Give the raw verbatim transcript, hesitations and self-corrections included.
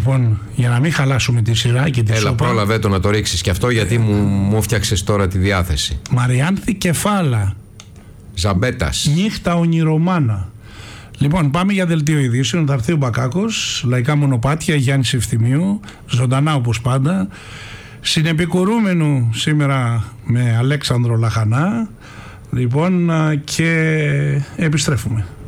Λοιπόν, για να μην χαλάσουμε τη σειρά και τη Έλα, σόπα. πρόλαβε το να το ρίξεις και αυτό, γιατί μου, μου φτιάξες τώρα τη διάθεση. Μαριάνθη Κεφάλα. Ζαμπέτας. Νύχτα ονειρομάνα. Λοιπόν, πάμε για δελτίο ειδήσεων. Θα έρθει ο Μπακάκος, λαϊκά μονοπάτια, Γιάννης Ευθυμίου, ζωντανά όπως πάντα. Συνεπικουρούμενου σήμερα με Αλέξανδρο Λαχανά. Λοιπόν, και επιστρέφουμε.